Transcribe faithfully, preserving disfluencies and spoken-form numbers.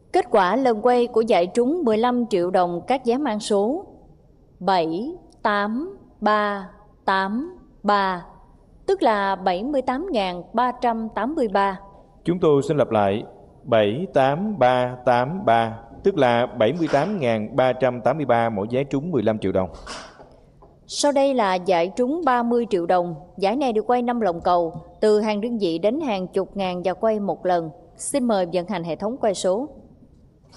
Kết quả lần quay của giải trúng mười lăm triệu đồng các vé mang số bảy tám ba tám ba, tức là bảy mươi tám nghìn ba trăm tám mươi ba. Chúng tôi xin lặp lại, bảy tám ba tám ba, tức là bảy mươi tám nghìn ba trăm tám mươi ba mỗi vé trúng mười lăm triệu đồng. Sau đây là giải trúng ba mươi triệu đồng. Giải này được quay năm lồng cầu, từ hàng đơn vị đến hàng chục ngàn và quay một lần. Xin mời vận hành hệ thống quay số.